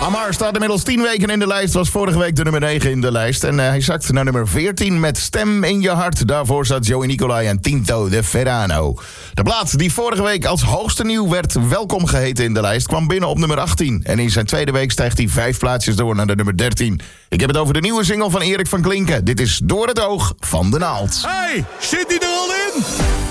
Amar staat inmiddels 10 weken in de lijst. Was vorige week de nummer 9 in de lijst. En hij zakt naar nummer 14 met Stem in je hart. Daarvoor zat Joey Nicolai en Tinto de Verano. De plaat die vorige week als hoogste nieuw werd welkom geheten in de lijst... kwam binnen op nummer 18. En in zijn tweede week stijgt hij 5 plaatsjes door naar de nummer 13. Ik heb het over de nieuwe single van Erik van Klinken. Dit is Door het oog van de naald. Hey, zit hij er al in?